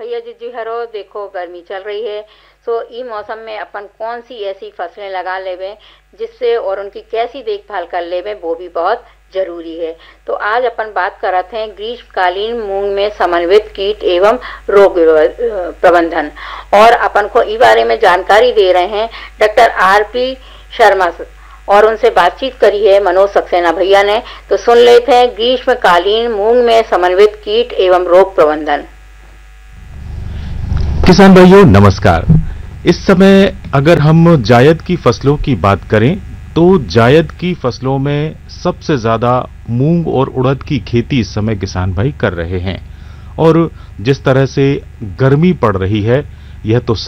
भैया जी हरो देखो गर्मी चल रही है, सो ई मौसम में अपन कौन सी ऐसी फसलें लगा लेवे जिससे और उनकी कैसी देखभाल कर लेवे वो भी बहुत जरूरी है। तो आज अपन बात करते हैं ग्रीष्मकालीन मूंग में समन्वित कीट एवं रोग प्रबंधन, और अपन को इस बारे में जानकारी दे रहे हैं डॉक्टर आरपी शर्मा और उनसे बातचीत करी है मनोज सक्सेना भैया ने। तो सुन लेते हैं ग्रीष्मकालीन मूंग में समन्वित कीट एवं रोग प्रबंधन। किसान भाइयों नमस्कार। इस समय अगर हम जायद की फसलों की बात करें तो जायद की फसलों में सबसे ज्यादा मूंग और उड़द की खेती इस समय किसान भाई कर रहे हैं, और जिस तरह से गर्मी पड़ रही है यह तो